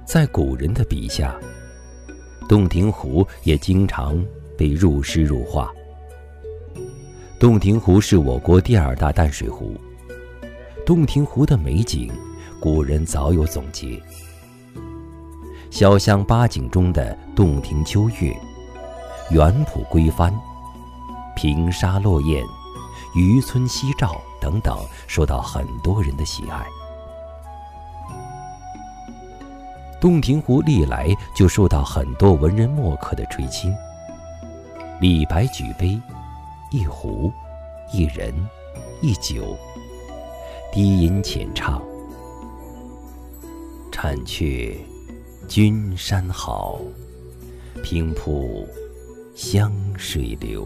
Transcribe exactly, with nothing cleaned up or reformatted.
在古人的笔下，洞庭湖也经常被入诗入画。洞庭湖是我国第二大淡水湖，洞庭湖的美景，古人早有总结。小巷八景中的洞庭秋月、园圃归帆、平沙落雁、渔村夕照等等，受到很多人的喜爱。洞庭湖历来就受到很多文人墨客的垂青。李白举杯，一壶，一人，一酒，低吟浅唱，婵却君山好，平铺湘水流。